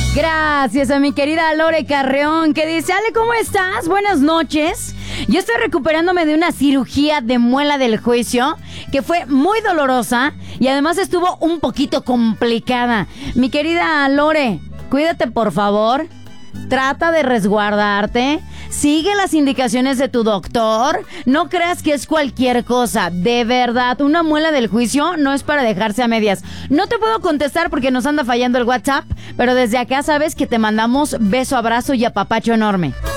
Gracias a mi querida Lore Carreón, que dice: Ale, ¿cómo estás? Buenas noches. Yo estoy recuperándome de una cirugía de muela del juicio que fue muy dolorosa y además estuvo un poquito complicada. Mi querida Lore, cuídate por favor. Trata de resguardarte. Sigue las indicaciones de tu doctor. No creas que es cualquier cosa. De verdad, una muela del juicio no es para dejarse a medias. No te puedo contestar porque nos anda fallando el WhatsApp, pero desde acá sabes que te mandamos beso, abrazo y apapacho enorme.